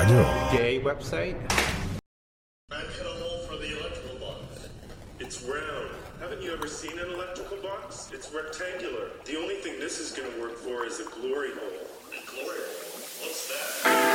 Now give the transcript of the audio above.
do. Gay website? I've hit a hole for the electrical box. It's round. Haven't you ever seen an electrical box? It's rectangular. The only thing this is going to work for is a glory hole. A glory hole? What's that?